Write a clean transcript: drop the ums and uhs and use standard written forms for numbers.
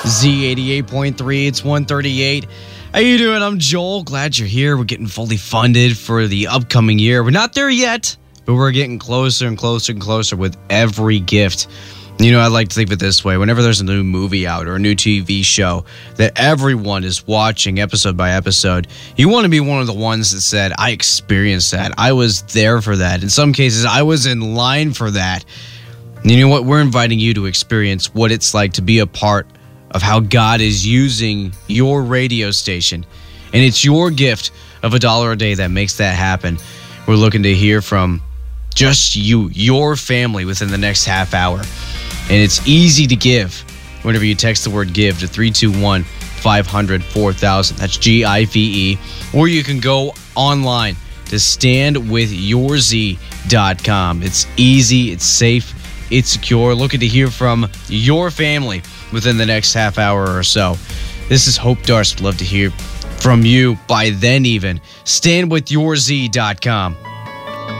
Z88.3, it's 138. How you doing? I'm Joel. Glad you're here. We're getting fully funded for the upcoming year. We're not there yet, but we're getting closer and closer and closer with every gift. You know, I like to think of it this way. Whenever there's a new movie out or a new TV show that everyone is watching episode by episode, you want to be one of the ones that said, I experienced that. I was there for that. In some cases, I was in line for that. And you know what? We're inviting you to experience what it's like to be a part of how God is using your radio station. And it's your gift of $1 a day that makes that happen. We're looking to hear from just you, your family, within the next half hour. And it's easy to give whenever you text the word give to 321-500-4000. That's GIVE. Or you can go online to standwithyourz.com. It's easy, it's safe, it's secure. Looking to hear from your family within the next half hour or so. This is Hope Darst. Love to hear from you by then even. Standwithyourz.com.